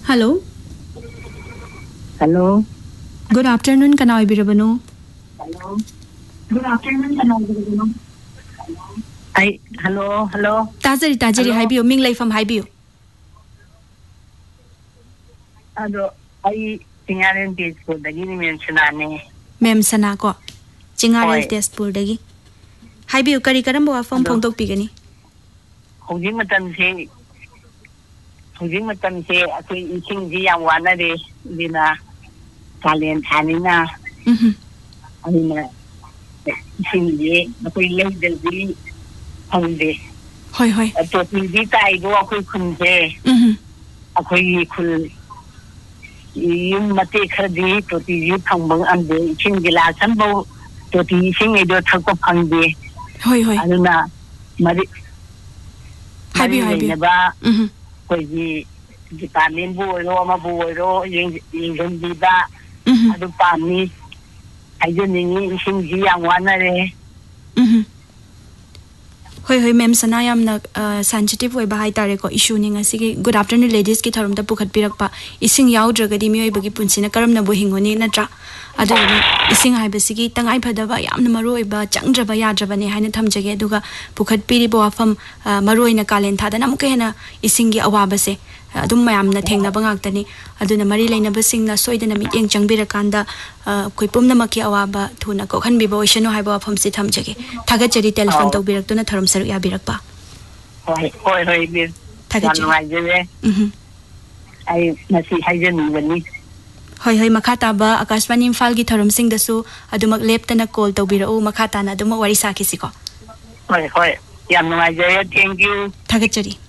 Hello. Hello. Good afternoon. Kana oibirabano? Hello. Good afternoon. Kana oibirabano? Hello. Tajari haibiyo. Ming laifam haibiyo. Ado, Chingarel Tezpur dagi ni Mem Sana ne. Mem Sana ko. Chingarel Tezpur dagi. Haibiyo kari karambo afam phongtok pigani. Hujing matan se akoi ising ji yang wana de dina kalian thanina. Alina ising ji akoi leh delbi phongde. Hoi. To ti tai do akoi khunse. Akoi khul yung mati khadi to ti ji phongbang amde ising gilasan bo to ti ising e do thak ko phangde. Hoi. Alina mari Haibiyo. ba koi ji pamin bu ro ma bu ro yung di ba adu pami ayo ni ising ji yang wana re. Hoi Mem Sana yamna sensitive oi ba hai tare ko issue ni ngasi good afternoon ladies ki tharum ta pukhat pirak pa ising yaudragadi mioi bagi punsina karamna bo hingoni natra adu ising hai basigi tangai phadaba yamna maroi ba changdraba yadraba ne haina thamjage aduga pukhat piri bo afam maroi na kalen thada nam ke na ising gi awaba se adum mayamna thengna bangak tani aduna mari leina basingna soidana miteng changbira kanda koi pumna maki awaba thuna ko khan bi bo ishano hai ba afam se thamjage thaga chari telephone to birak tuna tharum saru ya birak pa hoi bir thaga chari ai nasi haijen bani hoi makata ba akashwani imphal gi tharum sing dasu adumak leptana call to bira o makata na aduma wari sakisi ko hoi yam ngai je thank you thaga chari